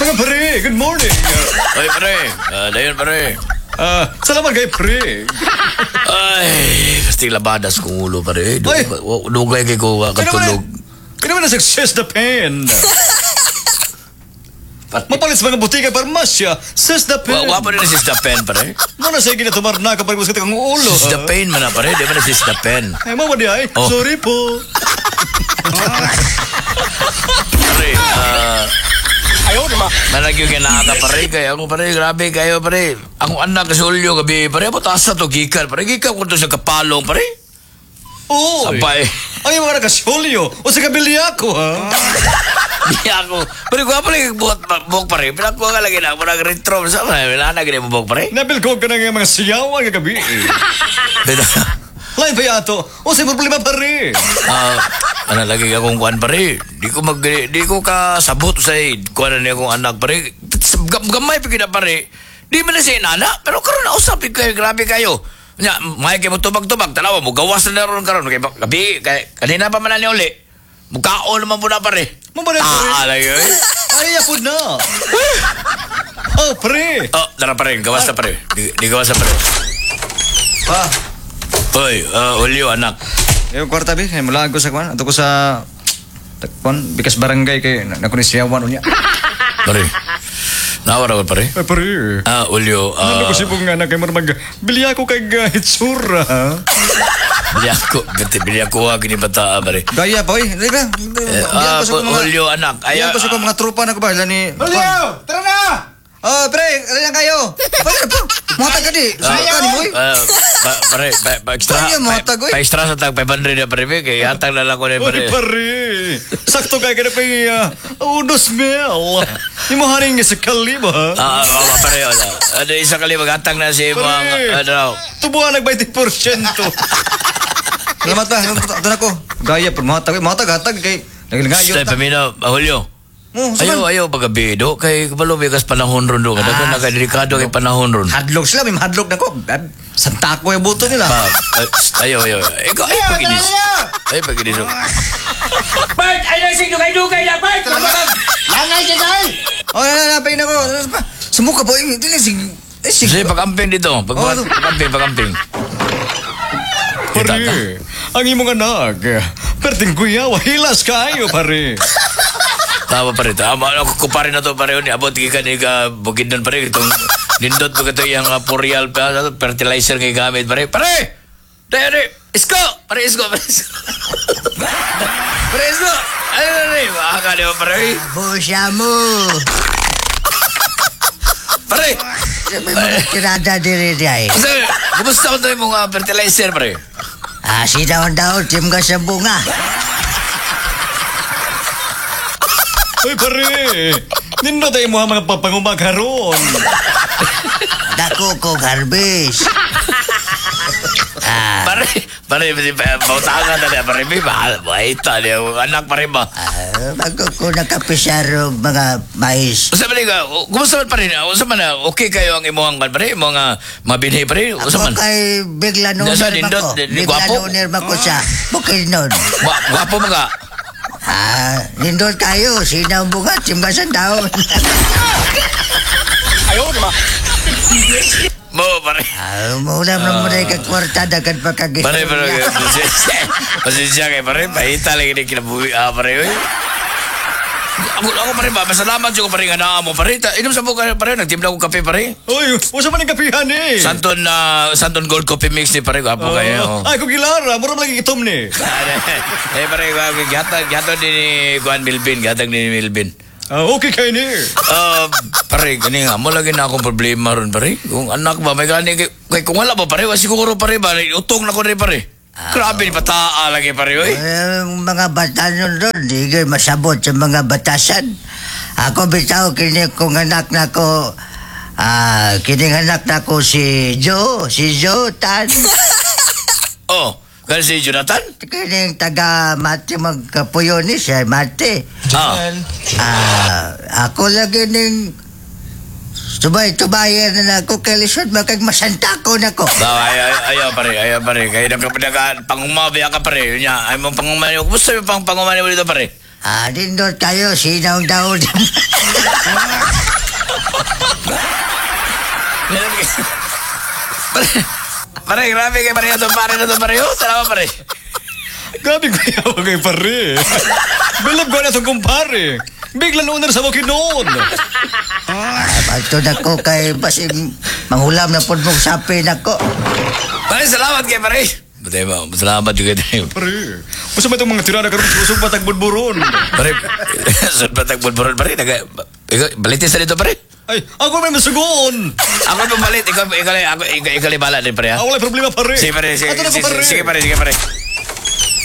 Mga pare, good morning. Ay, pare. Dayon, pare. Salamat kay pre. Ay, kasting labadas kong ulo, pare. Ay! Dugay kay ko katulog. Kaya naman na success the pen. Mapalis mga butika parmasya. Says the pen. Wa pa rin na sis the pen, pare. Muna sa ginatumar na kapag gusto kang ulo. Sis the pen man na, pare. Di ba na sis the pen? Ay, mama di ay. Oh. Sorry po. Pare, Ayaw naman. managyo kinaka, pare. Kaya ako, pare, grabe kayo, pare. Ang anak kasi ulyo, gabi, pare. Patasa to, gikan, pare. Gikan ko to sa kapalong, pare. Oo. Sampay. Ay, mga nakasolyo. O sa kabilya ko, ha? Di ako. Pare, ko pare, buhok, pare. Pinakuha ka lagi na. Parang retro. Saan na? Wala na ganyan mo, buhok, pare. Nabil ko ka na nga mga siyawan kagabi. Lain pa yato. O sa problema pa rin. Ano lagi akong kuan pare. Di ko kasabot sa kuan na akong anak pare. Gamay pa kita pare. Di man na siya inana, pero karon na usap kayo, grabe kayo. Nya, may kay mo tubag-tubag, tanawa mo gawas na ron karon kay gabi kay kanina pa man ni uli. Mukhaon naman po na pare. Mabalik pa rin. Lagi oy. Ay, apod na. Oh, pre. Oh, dara pare, gawas na pare. Di gawas na pare. Pa. Oy, Ulyo anak. Yung kwarta bi, mula ko sa kwan. Ato ko sa kwan, bikas barangay kay nakunisiyawan unya. Pare. Nawara ko pare. Ay, pare. Ulyo. Ano ko si pong anak kay marmag. Bili ako kay hitsura. Bili ako gini bata pare. Gaya pa, oy. Di ba? Ulyo anak. Ayan ko sa mga tropa na ko ba? Lani. Julio, tara na! Oh, pre, ano yan kayo? Pare, mga taga di. Sulit ka ni boy. Pare, extra. Kaya mga tagoy. Pa extra sa tag 500 na pare. Kaya hatag na lang ko na Oy, pare. pare. Sakto kay ka na pa uno smell. Di mo haring sa kalima, ha? Pare. Ano isa kali maghatag na si mga ano. Tubuhan nag 20%. Salamat ba? Ito na ko. Gaya, pero mga tagatag kay nagilangayo. Stay pamino, Julio. Ayaw pagabido kay kabalo bigas panahon ron do. Kada na kay delikado kay panahon ron. Hadlok sila, may hadlok na ko. Santa ko yung buto nila. Ayaw. Ikaw ay paginis. Ay paginis. Bert, ay nasing dugay-dugay na, Bert! Langay dyan dahil! Oh, nanapay na ko. Sumuka po. Hindi na sige. Sige, pag-amping dito. Pag-amping. Pare, ang imong anak. Perting kuya, wahilas kayo, pare. Tama pare, tama. Ako pare na to pare. Abot ka ni ka bukid nun pare. Itong nindot mo ito yung purial fertilizer nga gamit pare. Pare! Dere! Isko! Pare, isko! Pare, isko! Ay, baka di ba pare? Busya mo. Pare! May mga tirada diri diay. Kasi, kumusta mo ito yung mga fertilizer pare? Si daon-daon, tim ka sa bunga. Ay, pare. Nindo tayo mo mga papangumagaron. Dako ko garbis. Pare, pautangan na niya pare. May mahal. Mahita niya. Anak pare ba? Bago ko nakapisaro mga mais. Usa man ka, kumusta man pare? Usa man na, okay kayo ang imuhang kan pare? Mga mabinhi pare? Usa man? Ako kay bigla Nasa nuner nindot, ko. ni Bigla gwapo? nuner ko sa Bukidnon. Gwapo mo ka? Nindot kayo. Sinaw bunga, tim ka sa daon. Ayaw, di ba? Mo pare. Muna mo na ikakwarta dagan pagkagin. Pare, pasensya kay pare. Mahita lang ini kinabuhi. Pare, oy. Ako pare ba? Masalamat siya ko pare nga naa mo pare. Inom sa buka pare. Nagtimpla ko kape pare. Uy, usa man yung kapihan eh. Santon Gold Coffee Mix ni pare. Gwapo kayo. Ay, kung gilara, mura lagi itom ni. Pare, gatag din ni Juan Milbin. Gatag din ni Milbin. Okay kayo ni. Pare, gani nga, mo lagi na akong problema ron, pare. Kung anak ba, may gani, kung wala ba, pare, siguro, pare, ba, utong na ko rin, pare. Grabe, pataa lagi, pare, oy. Mga batanon doon, di kayo masabot sa mga batasan. Ako bitaw, kini kong anak na ko, kining anak na ko si Joe Tan. Kasi si Jonathan? Kining taga Mate magkapuyo ni siya, Mate. Ako lagi ning tubayan na ako kay lisod makagmasanta ko na ko. Ayaw pare. Kaya pangumabi ka pare. Ay mong pangumani. Gusto mo pang pangumani mo dito pare? Dindot kayo, sinaw daw. Pare, grabe kayo pare ito pare na ito pare. Salamat pare. Grabe ko yawa kay pare. Bilab ko na itong kumpare. Bigla lunar sa wakid noon. Bato na ko kay basig manghulam na pod mong sapi na ko. Pare, salamat kayo pare. Batay ba? Salamat juga tayo. Pare, masa ba itong mga tirada karon susog patag budburon? Pare, saan ba tagbuburon pare? Balitin sa dito pare. Ay, ako may masugon. Ako pa balit. Ikaw bala din pare ha. Wala problema pare. Sige pare, sige Ato na ko, pare. pare.